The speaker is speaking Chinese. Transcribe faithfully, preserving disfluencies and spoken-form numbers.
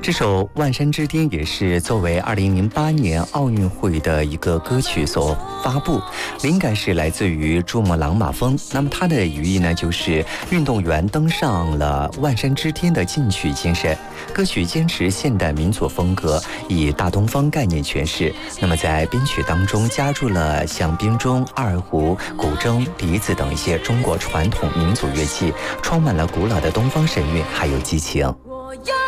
这首《万山之巅》也是作为二零零八年奥运会的一个歌曲所发布，灵感是来自于珠穆朗玛峰。那么它的寓意呢，就是运动员登上了万山之巅的进取精神。歌曲坚持现代民族风格，以大东方概念诠释。那么在编曲当中加入了像编钟、二胡、古筝、笛子等一些中国传统民族乐器，充满了古老的东方神韵还有激情。